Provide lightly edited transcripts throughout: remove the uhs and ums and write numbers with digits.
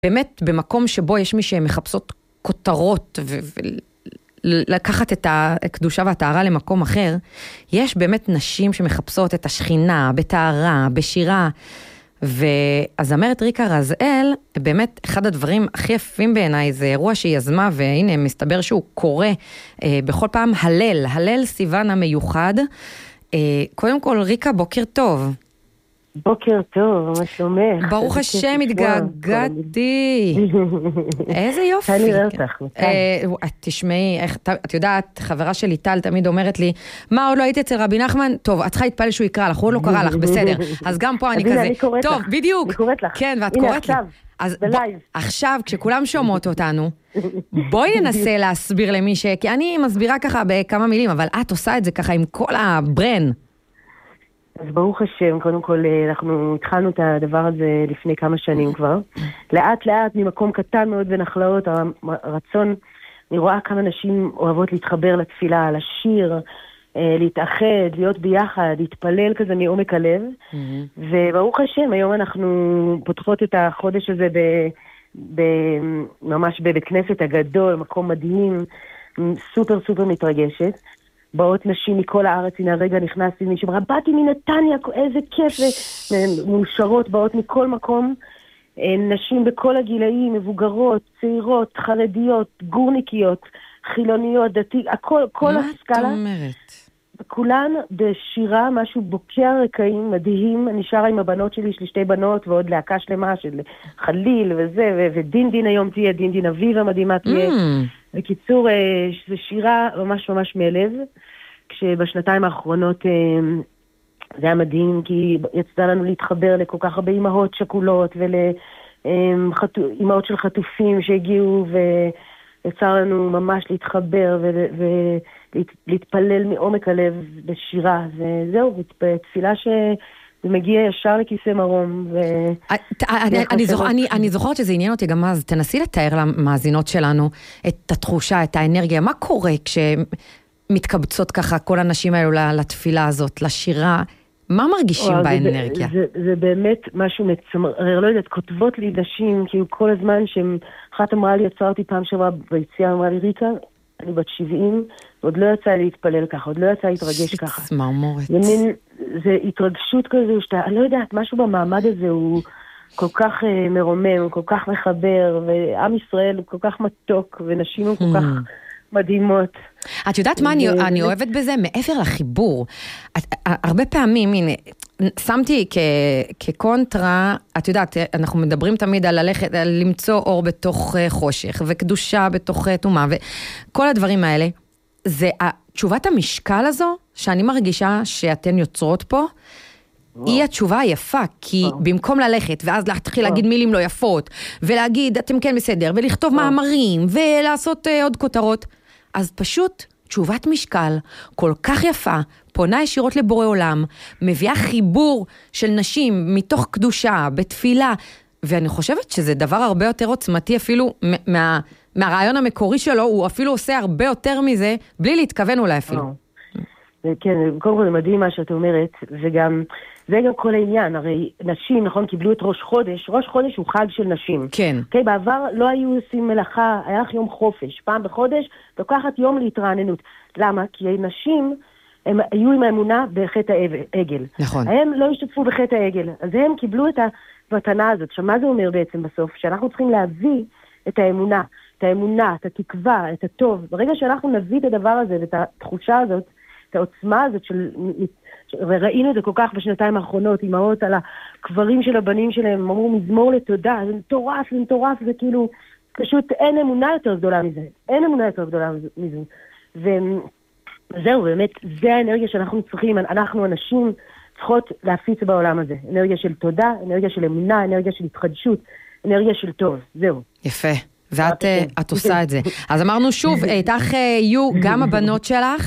באמת במקום שבו יש מי שמחפשות כותרות ולקחת את הקדושה והטהרה למקום אחר, יש באמת נשים שמחפשות את השכינה, בטהרה, בשירה, והזמרת ריקה רזאל, באמת אחד הדברים הכי יפים בעיניי, זה אירוע שהיא יזמה, והנה מסתבר שהוא קורא בכל פעם הלל סיוון המיוחד. קודם כל ריקה, בוקר טוב. בוקר טוב, מה שלומך? ברוך השם, התגעגעתי. איזה יופי. אני אראה אותך. תשמעי, את יודעת, חברה שלי טל תמיד אומרת לי, מה, עוד לא היית אצל רבי נחמן? טוב, את צריכה להתפלל שהוא יקרא לך, הוא לא קרא לך, בסדר. אז גם פה אני כזה, טוב, בדיוק. אני קוראת לך. כן, ואת קוראת לי. אז עכשיו, כשכולם שומעות אותנו, בואי ננסה להסביר למי כי אני מסבירה ככה בכמה מילים, אבל את עושה את זה ככה עם כל הברן. אז ברוך השם, קודם כל, אנחנו התחלנו את הדבר הזה לפני כמה שנים כבר. לאט לאט, ממקום קטן מאוד בנחלאות, הרצון, אני רואה כמה נשים אוהבות להתחבר לתפילה, לשיר, להתאחד, להיות ביחד, להתפלל כזה מעומק הלב. וברוך השם, היום אנחנו פותחות את החודש הזה ממש בבית כנסת הגדול, מקום מדהים, סופר סופר מתרגשת. באות נשים מכל הארץ, הנה הרגע נכנסתי מישהו, אמרה, באתי מנתניה, איזה כיף, ומאושרות, באות מכל מקום, נשים בכל הגילאים, מבוגרות, צעירות, חרדיות, גורניקיות, חילוניות, דתי, הכל, כל הסקאלה. מה את אומרת? כולן בשירה, משהו בוקע רקעים מדהים, אני שרה עם הבנות שלי, יש לי 2 בנות, ועוד להקה שלמה של חליל וזה, ודין היום תהיה, דין אביב המדהימה תהיה. בקיצור, זו שירה ממש ממש מאלב, כשבשנתיים האחרונות זה היה מדהים, כי יצא לנו להתחבר לכל כך הרבה אימהות שכולות, ולאימהות של חטופים שהגיעו, ויצא לנו ממש להתחבר ולהתפלל מעומק הלב בשירה, וזהו, בתפילה זה מגיע ישר לכיסא מרום. אני זוכרת שזה עניין אותי גם אז, תנסי לתאר למאזינות שלנו את התחושה, את האנרגיה, מה קורה כשמתקבצות ככה כל הנשים האלו לתפילה הזאת, לשירה, מה מרגישים באנרגיה? זה באמת משהו מצמרר, לא יודעת, כותבות לי נשים, כאילו כל הזמן אחת אמרה לי, יצרה אותי פעם שעברה ביציאה, אמרה לי, ריקה, אני בת 70, עוד לא יצא להתפלל ככה, עוד לא יצא להתרגש ככה. צמרמורת. זה התרגשות כזו, אני לא יודעת, משהו במעמד הזה הוא כל כך מרומם, כל כך מחבר, ועם ישראל הוא כל כך מתוק, ונשים הוא כל כך מדהימות. את יודעת מה אני אוהבת בזה? מעבר לחיבור. הרבה פעמים, הנה, שמתי כקונטרה, את יודעת, אנחנו מדברים תמיד על ללכת, על למצוא אור בתוך חושך, וקדושה בתוך תומה, וכל הדברים האלה. זה תשובת המשקל הזו, שאני מרגישה שאתן יוצרות פה, היא התשובה היפה, כי במקום ללכת, ואז להתחיל להגיד מילים לא יפות, ולהגיד אתם כן בסדר, ולכתוב מאמרים, ולעשות עוד כותרות, אז פשוט תשובת משקל כל כך יפה, פונה ישירות לבורא עולם, מביאה חיבור של נשים מתוך קדושה, בתפילה, ואני חושבת שזה דבר הרבה יותר עוצמתי אפילו מהרעיון המקורי שלו, הוא אפילו עושה הרבה יותר מזה, בלי להתכוון אולי אפילו. כן, קודם כל זה מדהים מה שאת אומרת, וגם, זה גם כל העניין, הרי נשים, נכון, קיבלו את ראש חודש, ראש חודש הוא חג של נשים. כן. אוקיי, בעבר לא היו עושים מלאכה, היה לך יום חופש, פעם בחודש, לוקחת יום להתרעננות. למה? כי נשים, הם היו עם האמונה בחטא העגל. נכון. הם לא השתתפו בחטא העגל, אז הם קיבלו את המתנה הזאת. שמה זה אומר בעצם בסוף? שאנחנו צריכים להביא את האמונה, את התקווה, את הטוב. ברגע שאנחנו נביא את הדבר הזה ואת התחושה הזאת, את העוצמה הזאת וראינו את זה כל כך בשנתיים האחרונות, אמהות על הקברים של הבנים שלהם, אמרו מזמור לתודה, זה מטורף, זה כאילו, פשוט אין אמונה יותר גדולה מזה, וזהו, באמת, זה האנרגיה שאנחנו צריכים, אנחנו אנשים צריכות להפיץ בעולם הזה, אנרגיה של תודה, אנרגיה של אמונה, אנרגיה של התחדשות, אנרגיה של טוב, זהו. יפה. ואת עושה את זה. אז אמרנו שוב, איתך יהיו גם הבנות שלך,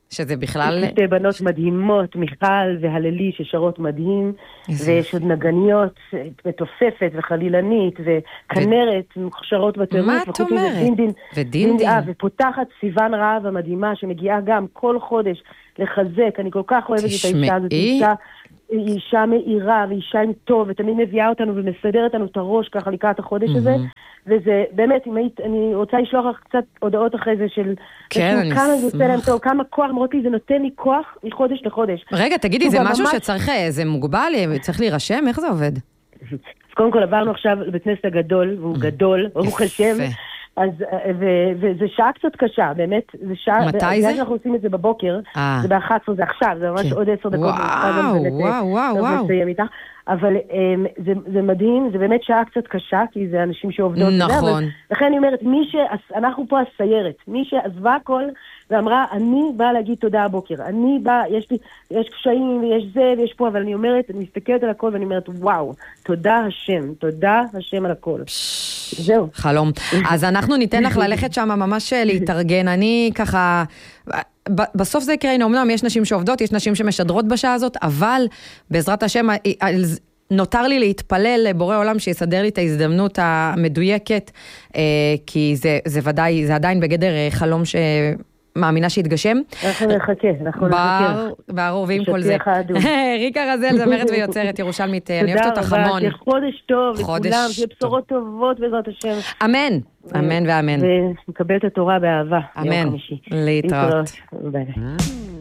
שזה בכלל... שתי בנות מדהימות, מיכל והללי ששרות מדהים, ויש עוד נגניות, מתופפת וחלילנית, וכנרת, מוכשרות בטירוף. מה את אומרת? ודינדין. ופותחת סיוון רהב המדהימה, שמגיעה גם כל חודש לחזק, אני כל כך אוהבת את האישה הזאת, היא אישה מאירה, ואישה עם טוב, ותמיד מביאה אותנו ומסדרת לנו את הראש ככה לקראת החודש הזה, וזה באמת, אני רוצה לשלוח לך קצת הודעות אחרי זה של כמה זה עושה להם טוב, כמה כוח, אמרות לי, זה נותן לי כוח מחודש לחודש. רגע, תגידי, זה משהו שצריך, זה מוגבל, צריך להירשם, איך זה עובד? אז קודם כל עברנו עכשיו לבית כנסת הגדול, והוא גדול, ברוך השם, אז, וזה שעה קצת קשה, באמת, זה שעה... מתי זה? אנחנו עושים את זה בבוקר, זה ב-11, זה עכשיו, זה ממש עוד 10 דקות. וואו. אבל זה מדהים, זה באמת שעה קצת קשה, כי זה אנשים שעובדות. נכון. לכן אני אומרת, אנחנו פה הסיירת, מי שעזבה הכל ואמרה, אני באה להגיד תודה הבוקר, אני באה, יש קשיים ויש זה ויש פה, אבל אני אומרת, אני מסתכלת על הכל ואני אומרת, וואו, תודה השם על הכל. זהו. חלום. אז אנחנו ניתן לך ללכת שם ממש להתארגן, אני ככה... בסוף זה יקרה, אמנם יש נשים שעובדות, יש נשים שמשדרות בשעה הזאת, אבל בעזרת השם נותר לי להתפלל לבורא עולם שיסדר לי את ההזדמנות המדויקת, כי זה ודאי, זה עדיין בגדר חלום שמאמינה שיתגשם. אנחנו נחכה. ברור, ועם כל זה. ריקה רזל, זמרת ויוצרת ירושלמית, אני אוהבת אותך המון. תודה רבה, חודש טוב לכולם, שיהיה בשורות טובות בעזרת השם. אמן, אמן ואמן. ונקבל את התורה באהבה. אמן, להתראות. ביי.